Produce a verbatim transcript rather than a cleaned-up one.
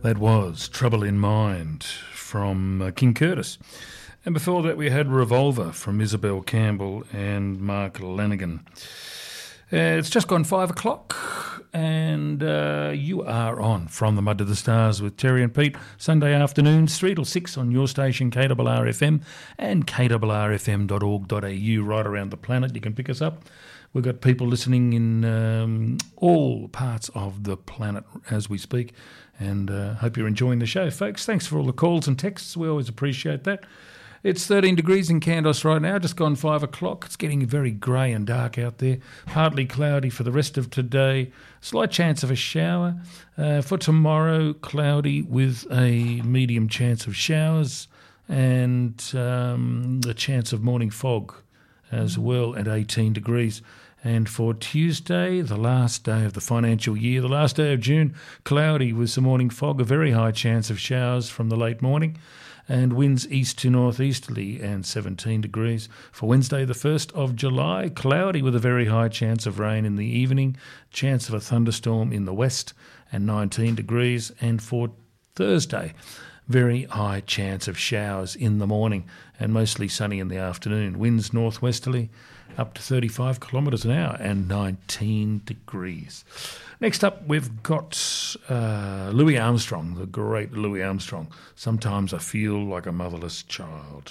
That was Trouble in Mind from uh, King Curtis. And before that we had Revolver from Isabel Campbell and Mark Lanigan. Uh, it's just gone five o'clock and uh, you are on From the Mud to the Stars with Terry and Pete. Sunday afternoons, three till six on your station, K R R F M and k r r f m dot org dot a u right around the planet. You can pick us up. We've got people listening in um, all parts of the planet as we speak, and uh, hope you're enjoying the show, folks. Thanks for all the calls and texts. We always appreciate that. It's thirteen degrees in Kandos right now, just gone five o'clock. It's getting very grey and dark out there. Partly cloudy for the rest of today. Slight chance of a shower. Uh, for tomorrow, cloudy with a medium chance of showers and um, a chance of morning fog as well at eighteen degrees. And for Tuesday, the last day of the financial year, the last day of June, cloudy with some morning fog, a very high chance of showers from the late morning, and winds east to northeasterly and seventeen degrees. For Wednesday, the first of July, cloudy with a very high chance of rain in the evening, chance of a thunderstorm in the west and nineteen degrees. And for Thursday, very high chance of showers in the morning and mostly sunny in the afternoon. Winds northwesterly up to thirty-five kilometres an hour and nineteen degrees. Next up, we've got uh, Louis Armstrong, the great Louis Armstrong. Sometimes I feel like a motherless child.